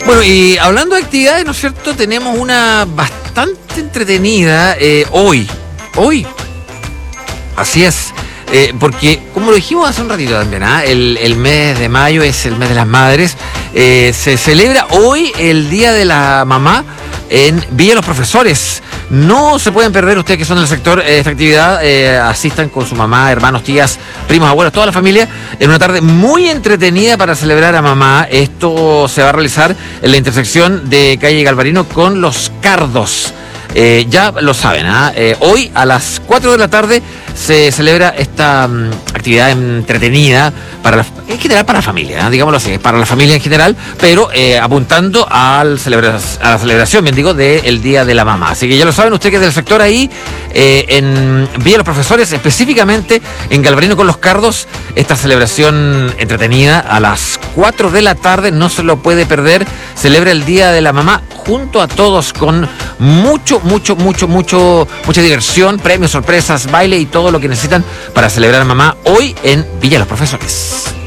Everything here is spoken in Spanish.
Bueno, y hablando de actividades, ¿no es cierto? Tenemos una bastante entretenida hoy. Hoy. Así es. Porque, como lo dijimos hace un ratito también, el mes de mayo es el mes de las madres. Se celebra hoy el Día de la Mamá en Villa Los Profesores. No se pueden perder ustedes que son del sector esta actividad. Asistan con su mamá, hermanos, tías, primos, abuelos, toda la familia en una tarde muy entretenida para celebrar a mamá. Esto se va a realizar en la intersección de calle Galvarino con Los Cardos. Ya lo saben, hoy a las 4 de la tarde se celebra esta actividad entretenida en general para la familia, digámoslo así, para la familia en general, pero apuntando a la celebración, bien digo, del Día de la Mamá. Así que ya lo saben ustedes que es del sector ahí, en Villa Los Profesores, específicamente en Galvarino con Los Cardos, esta celebración entretenida a las 4 de la tarde, no se lo puede perder. Celebra el Día de la Mamá junto a todos con mucha diversión, premios, sorpresas, baile y todo lo que necesitan para celebrar a mamá hoy en Villa Los Profesores.